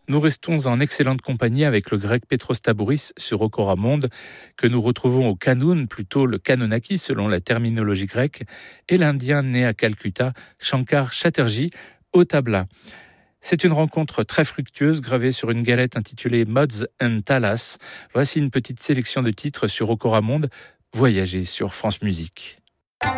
Nous restons en excellente compagnie avec le grec Petros Tabouris sur Okoramonde, que nous retrouvons au Kanoun, plutôt le Kanonaki selon la terminologie grecque, et l'Indien né à Calcutta, Shankar Chatterjee, au tabla. C'est une rencontre très fructueuse gravée sur une galette intitulée Mods and Talas. Voici une petite sélection de titres sur Okoramonde. Voyagez sur France Musique.